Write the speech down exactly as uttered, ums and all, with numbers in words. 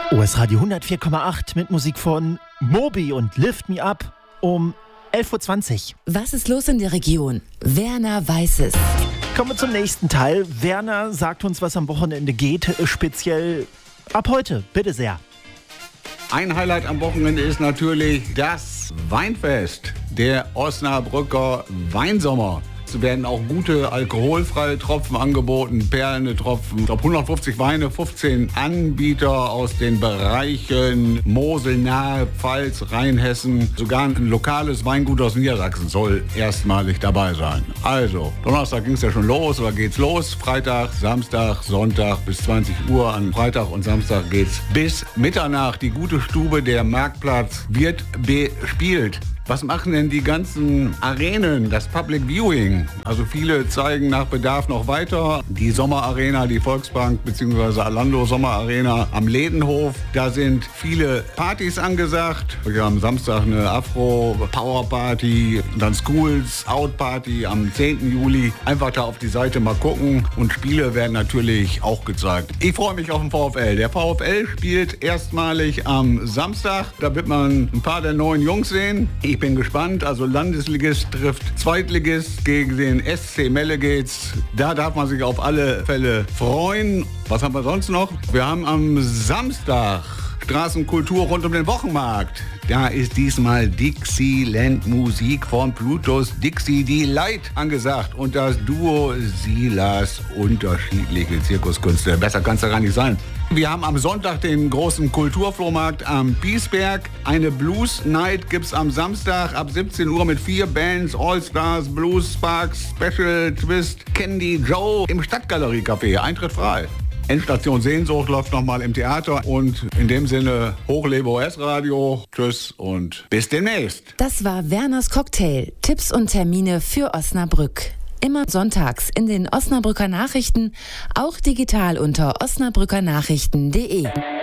O S Radio hundertvier Komma acht mit Musik von Moby und Lift Me Up um elf Uhr zwanzig. Was ist los in der Region? Werner weiß es. Kommen wir zum nächsten Teil. Werner sagt uns, was am Wochenende geht, speziell ab heute. Bitte sehr. Ein Highlight am Wochenende ist natürlich das Weinfest, der Osnabrücker Weinsommer. Es werden auch gute alkoholfreie Tropfen angeboten, perlende Tropfen. Ich glaube hundertfünfzig Weine, fünfzehn Anbieter aus den Bereichen Mosel, Nahe, Pfalz, Rheinhessen. Sogar ein lokales Weingut aus Niedersachsen soll erstmalig dabei sein. Also, Donnerstag ging es ja schon los, oder geht's los? Freitag, Samstag, Sonntag bis zwanzig Uhr. An Freitag und Samstag geht's bis Mitternacht. Die gute Stube, der Marktplatz, wird bespielt. Was machen denn die ganzen Arenen, das Public Viewing? Also viele zeigen nach Bedarf noch weiter. Die Sommerarena, die Volksbank bzw. Alando Sommerarena am Ledenhof. Da sind viele Partys angesagt. Wir haben Samstag eine Afro-Power-Party, dann Schools Out Party am zehnten Juli. Einfach da auf die Seite mal gucken. Und Spiele werden natürlich auch gezeigt. Ich freue mich auf den VfL. Der VfL spielt erstmalig am Samstag. Da wird man ein paar der neuen Jungs sehen. Ich bin gespannt. Also Landesligist trifft Zweitligist gegen den S C Melle-Geht's. Da darf man sich auf alle Fälle freuen. Was haben wir sonst noch? Wir haben am Samstag Straßenkultur rund um den Wochenmarkt. Da ist diesmal Dixieland Musik von Plutos Dixie Delight angesagt und das Duo Silas, unterschiedliche Zirkuskünste. Besser kann es ja gar nicht sein. Wir haben am Sonntag den großen Kulturflohmarkt am Piesberg. Eine Blues Night gibt's am Samstag ab siebzehn Uhr mit vier Bands: All Stars, Blues Sparks, Special Twist, Candy Joe im Stadtgalerie Café. Eintritt frei. Endstation Sehnsucht läuft nochmal im Theater und in dem Sinne hochlebe O S-Radio. Tschüss und bis demnächst. Das war Werners Cocktail. Tipps und Termine für Osnabrück. Immer sonntags in den Osnabrücker Nachrichten, auch digital unter osnabrückernachrichten punkt de.